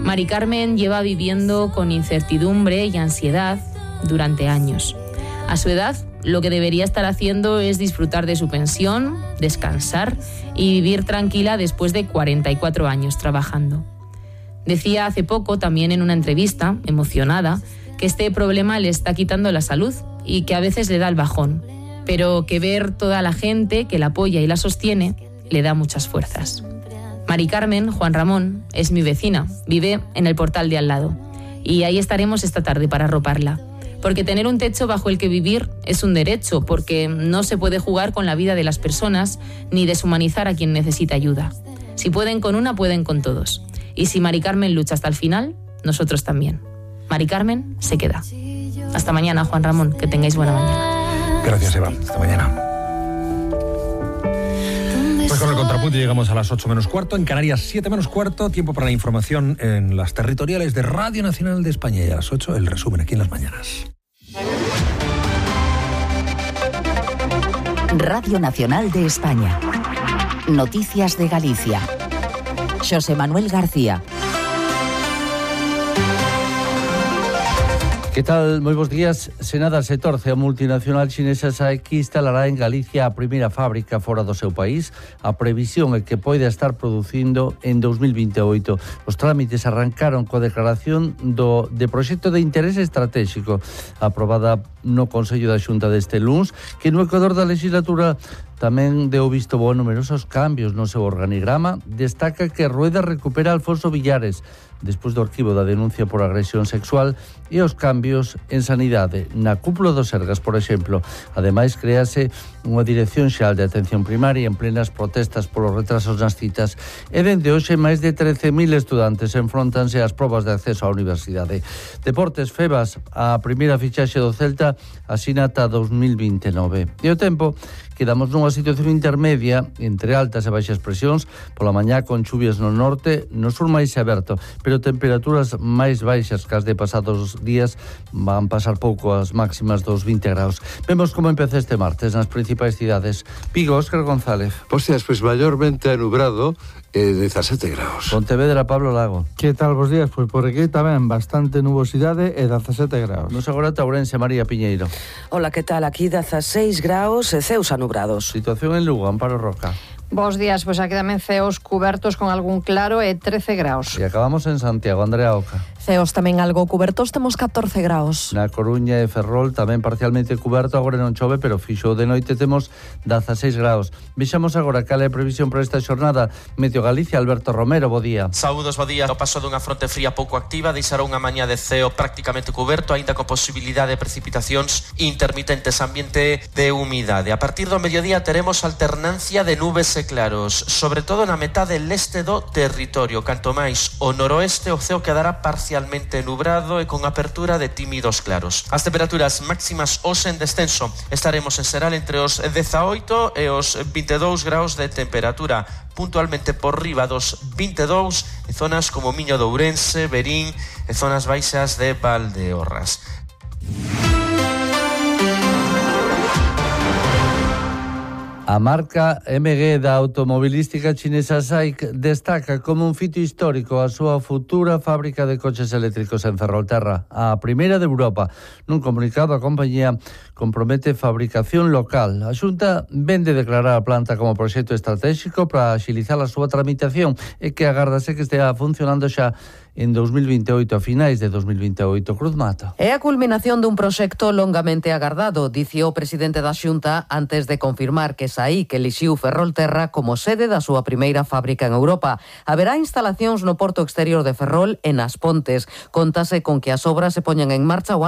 Mari Carmen lleva viviendo con incertidumbre y ansiedad durante años. A su edad, lo que debería estar haciendo es disfrutar de su pensión, descansar y vivir tranquila después de 44 años trabajando. Decía hace poco, también en una entrevista, emocionada, que este problema le está quitando la salud y que a veces le da el bajón, pero que ver toda la gente que la apoya y la sostiene le da muchas fuerzas. Mari Carmen, Juan Ramón, es mi vecina, vive en el portal de al lado y ahí estaremos esta tarde para arroparla. Porque tener un techo bajo el que vivir es un derecho, porque no se puede jugar con la vida de las personas ni deshumanizar a quien necesita ayuda. Si pueden con una, pueden con todos. Y si Mari Carmen lucha hasta el final, nosotros también. Mari Carmen se queda. Hasta mañana, Juan Ramón, que tengáis buena mañana. Gracias, Eva. Hasta mañana. Pues con el contrapunto llegamos a las 8 menos cuarto, en Canarias 7 menos cuarto, tiempo para la información en las territoriales de Radio Nacional de España, y a las 8 el resumen aquí en Las Mañanas. Radio Nacional de España. Noticias de Galicia. José Manuel García. Que tal? Moi bons días. Se nada se torce, a multinacional chinesa Saeki instalará en Galicia a primeira fábrica fora do seu país. A previsión é que poida estar producindo en 2028. Os trámites arrancaron coa declaración de proxecto de interese estratégico aprobada no Consello da Xunta deste luns, que no Ecuador da legislatura tamén deu visto bo numerosos cambios no seu organigrama. Destaca que Rueda recupera Alfonso Villares despois do arquivo da denuncia por agresión sexual e os cambios en sanidade. Na cúpula do Sergas, por exemplo, ademais créase unha dirección xeral de atención primaria en plenas protestas polos retrasos nas citas, e dende hoxe máis de 13.000 estudantes enfrontanse ás probas de acceso á universidade. Deportes, Febas, a primeira fichaxe do Celta asina ata 2029. E o tempo, quedamos nunha situación intermedia entre altas e baixas presións, pola mañá con chuvias no norte, no sur máis aberto, pero temperaturas máis baixas que as de pasados días, van pasar pouco as máximas dos 20 graus. Vemos como empeza este martes nas principais cidades. Vigo, Óscar González. Hostias, pues mayormente nublado, 17 graus. Pontevedra, Pablo Lago. Que tal vos días? Pois por aquí tamén bastante nubosidade e 17 graus. Nos agora Ourense, María Piñeiro. Hola, que tal? Aquí 16 graus e ceus anubrados. Situación en Lugo, Amparo Roca. Bos días, pois aquí tamén ceos cubertos con algún claro e 13 graus. E acabamos en Santiago, Andrea Oca. Ceos tamén algo cubertos, temos 14 graus. Na Coruña e Ferrol tamén parcialmente cuberto, agora non chove, pero fixo de noite temos 16 graus. Vexamos agora cal é a previsión para esta xornada. Meteo Galicia, Alberto Romero, bo día. Saúdos, bo día. O paso dunha fronte fría pouco activa deixará unha mañá de ceo prácticamente cuberto, aínda con posibilidade de precipitacións intermitentes, ambiente de humidade. A partir do mediodía teremos alternancia de nubes e claros, sobre todo na metade leste do territorio. Canto máis o noroeste, o ceo quedará parcialmente nubrado e con apertura de tímidos claros. As temperaturas máximas hoxe en descenso. Estaremos en xeral entre os 18 e os 22 graus de temperatura, puntualmente por riba dos 22 en zonas como Miño de Ourense, Verín e zonas baixas de Valdeorras. A marca MG da automobilística chinesa SAIC destaca como un fito histórico a súa futura fábrica de coches eléctricos en Ferrolterra, a primeira de Europa. Nun comunicado, a compañía compromete fabricación local. A Xunta vende declarar a planta como proxecto estratégico para axilizar a súa tramitación e que agardase que estea funcionando xa en 2028, a finais de 2028. Cruz Mata. É a culminación dun proxecto longamente agardado, dice o presidente da Xunta antes de confirmar que SAIC elixiu Ferrolterra como sede da súa primeira fábrica en Europa. Haberá instalacións no porto exterior de Ferrol e nas Pontes. Contase con que as obras se poñan en marcha o ano